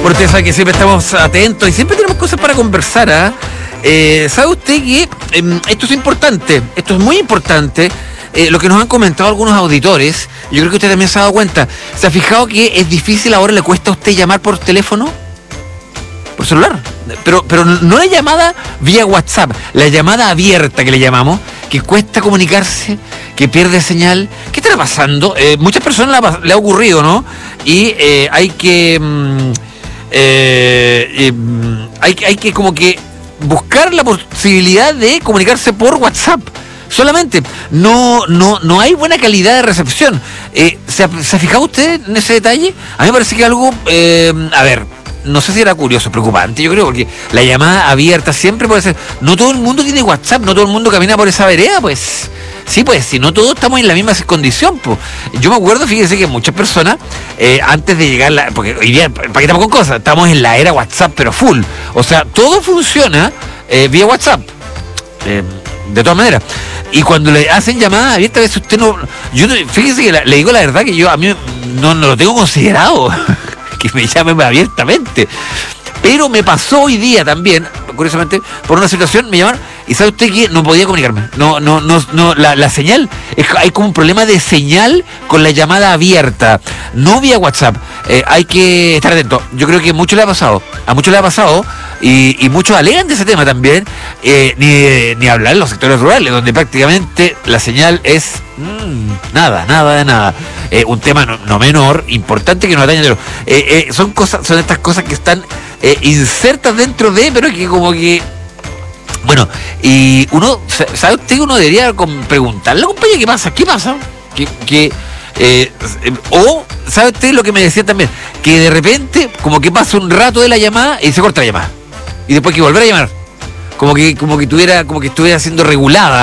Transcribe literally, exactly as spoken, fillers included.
Pero usted sabe que siempre estamos atentos y siempre tenemos cosas para conversar, ¿ah? ¿eh? ¿Sabe usted que eh, esto es importante? Esto es muy importante. Eh, lo que nos han comentado algunos auditores, yo creo que usted también se ha dado cuenta. ¿Se ha fijado que es difícil ahora, le cuesta a usted llamar por teléfono? Por celular. Pero, pero no la llamada vía WhatsApp, la llamada abierta que le llamamos, que cuesta comunicarse, que pierde señal. ¿Qué está pasando? Eh, muchas personas la, le ha ocurrido, ¿no? Y eh, hay que... Mm, eh, eh, hay, hay que como que buscar la posibilidad de comunicarse por WhatsApp. Solamente, no no no hay buena calidad de recepción. Eh, ¿se, ha, ¿Se ha fijado usted en ese detalle? A mí me parece que algo... Eh, a ver... No sé si era curioso, preocupante, yo creo, porque la llamada abierta siempre puede ser... No todo el mundo tiene WhatsApp, no todo el mundo camina por esa vereda, pues... Sí, pues, si no todos estamos en la misma condición, pues. Yo me acuerdo, fíjese que muchas personas, eh, antes de llegar... La, porque hoy día, ¿para qué estamos con cosas? Estamos en la era WhatsApp, pero full. O sea, todo funciona eh, vía WhatsApp. Eh, de todas maneras. Y cuando le hacen llamadas abiertas, a veces usted no... Yo fíjese que la, le digo la verdad que yo a mí no, no lo tengo considerado... que me llamen abiertamente. Pero me pasó hoy día también, curiosamente, por una situación, me llamaron, y sabe usted que no podía comunicarme. No, no, no, no, la, la señal, es, hay como un problema de señal con la llamada abierta, no vía WhatsApp. Eh, hay que estar atento. Yo creo que mucho le ha pasado, a muchos le ha pasado, y, y muchos alegan de ese tema también, eh, ni, ni hablar en los sectores rurales, donde prácticamente la señal es mmm, nada, nada de nada. Eh, un tema no, no menor, importante, que nos atañe. Eh, eh, son cosas, son estas cosas que están eh, insertas dentro de, pero que como que... Bueno, y uno, ¿sabe usted que uno debería preguntarle, compañero, qué pasa? ¿Qué pasa? Que, que eh, o, ¿sabe usted lo que me decía también? Que de repente, como que pasa un rato de la llamada y se corta la llamada. Y después hay que volver a llamar. Como que, como que tuviera, como que estuviera siendo regulada.